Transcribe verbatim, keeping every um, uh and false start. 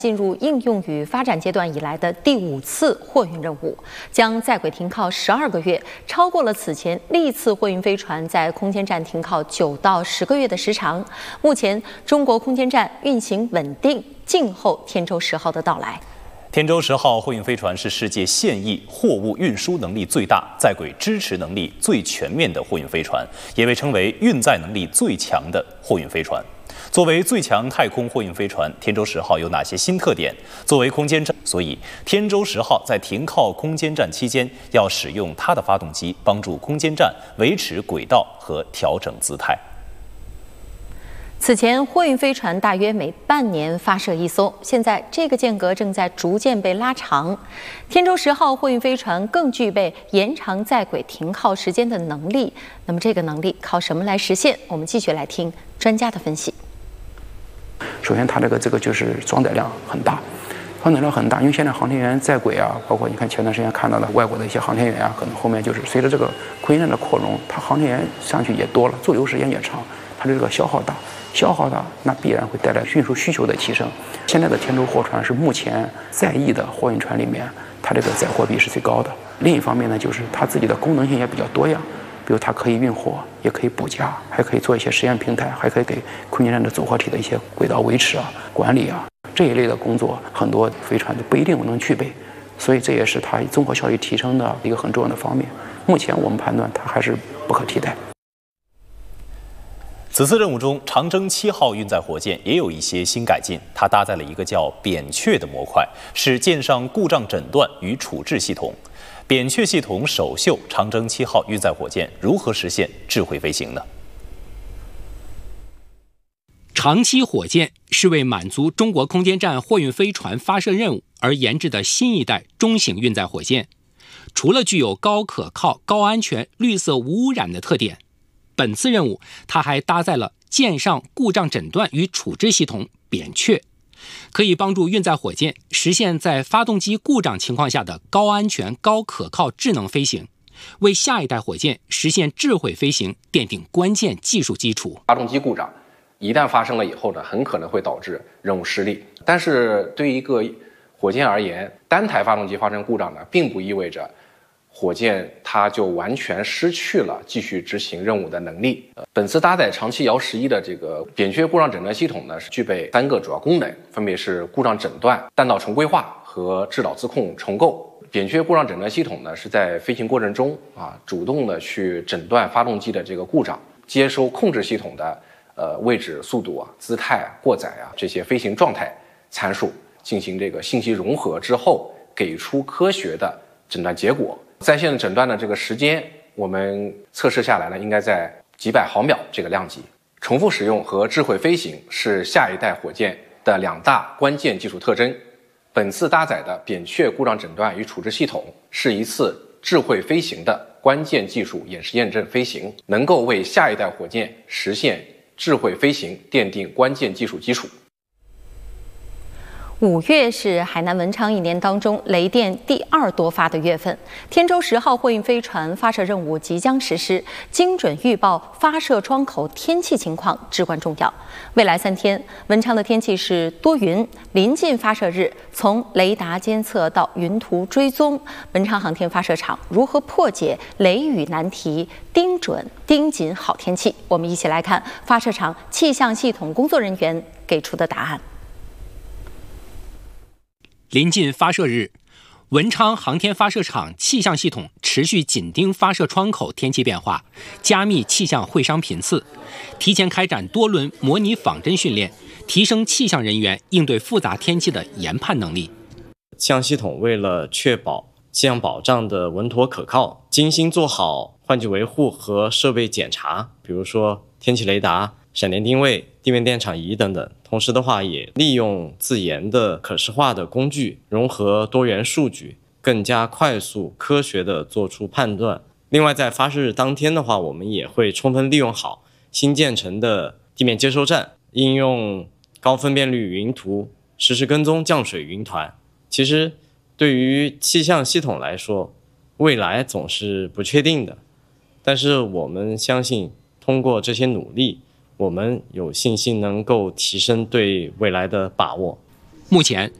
进入应用与发展阶段以来的第五次货运任务，将在轨停靠十二个月，超过了此前历次货运飞船在空间站停靠九到十个月的时长。目前，中国空间站运行稳定，静候天舟十号的到来。 天舟十号货运飞船是世界现役货物运输能力最大、在轨支持能力最全面的货运飞船，也被称为运载能力最强的货运飞船。作为最强太空货运飞船，天舟十号有哪些新特点？作为空间站，所以天舟十号在停靠空间站期间，要使用它的发动机帮助空间站维持轨道和调整姿态。 此前，货运飞船大约每半年发射一艘，现在这个间隔正在逐渐被拉长。天舟十号货运飞船更具备延长在轨停靠时间的能力。那么，这个能力靠什么来实现？我们继续来听专家的分析。 首先，它这个这个就是装载量很大，装载量很大，因为现在航天员在轨啊，包括你看前段时间看到的外国的一些航天员啊，可能后面就是随着这个空间站的扩容，它航天员上去也多了，驻留时间也长，它的这个消耗大，消耗大，那必然会带来运输需求的提升。现在的天舟货船是目前在役的货运船里面，它这个载货比是最高的。另一方面呢，就是它自己的功能性也比较多样。比如它可以运货，也可以补驾，还可以做一些实验平台，还可以给空间站的组合体的一些轨道维持啊、管理啊这一类的工作，很多飞船都不一定能具备，所以这也是它综合效率提升的一个很重要的方面。目前我们判断它还是不可替代。 此次任务中，长征七号运载火箭也有一些新改进，它搭载了一个叫扁鹊的模块，是舰上故障诊断与处置系统。扁鹊系统首秀长征七号运载火箭如何实现智慧飞行呢？ 长七火箭是为满足中国空间站货运飞船发射任务而研制的新一代中型运载火箭。除了具有高可靠、高安全、绿色无污染的特点，本次任务它还搭载了舰上故障诊断与处置系统扁鹊，可以帮助运载火箭实现在发动机故障情况下的高安全、高可靠智能飞行，为下一代火箭实现智慧飞行奠定关键技术基础。 发动机故障一旦发生了以后呢，很可能会导致任务失利。但是对于一个火箭而言，单台发动机发生故障呢，并不意味着火箭它就完全失去了继续执行任务的能力。本次搭载长七遥十一的这个扁鹊故障诊断系统呢，是具备三个主要功能，分别是故障诊断、弹道重规划和制导自控重构。扁鹊故障诊断系统呢，是在飞行过程中啊，主动的去诊断发动机的这个故障，接收控制系统的呃位置、速度啊、姿态啊、过载啊这些飞行状态参数，进行这个信息融合之后，给出科学的诊断结果。在线诊断的这个时间，我们测试下来呢，应该在几百毫秒这个量级。重复使用和智慧飞行是下一代火箭的两大关键技术特征。本次搭载的扁鹊故障诊断与处置系统是一次智慧飞行的关键技术演示验证飞行，能够为下一代火箭实现智慧飞行奠定关键技术基础。 五月是海南文昌一年当中雷电第二多发的月份，天舟十号货运飞船发射任务即将实施，精准预报发射窗口天气情况至关重要。未来三天，文昌的天气是多云，临近发射日，从雷达监测到云图追踪，文昌航天发射场如何破解雷雨难题，盯准盯紧好天气？我们一起来看发射场气象系统工作人员给出的答案。 临近发射日，文昌航天发射场气象系统持续紧盯发射窗口天气变化，加密气象会商频次，提前开展多轮模拟仿真训练，提升气象人员应对复杂天气的研判能力。 气象系统为了确保气象保障的稳妥可靠，精心做好换季维护和设备检查，比如说天气雷达、闪电定位、地面电场仪等等。同时的话，也利用自研的可视化的工具，融合多元数据，更加快速科学地做出判断。另外，在发射日当天的话，我们也会充分利用好新建成的地面接收站，应用高分辨率云图实时跟踪降水云团。其实对于气象系统来说，未来总是不确定的，但是我们相信通过这些努力，我们有信心能够提升对未来的把握。 目前，